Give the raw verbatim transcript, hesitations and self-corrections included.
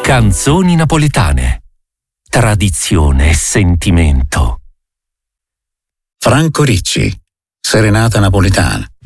Canzoni napoletane. Tradizione e sentimento. Franco Ricci, Serenata napoletana.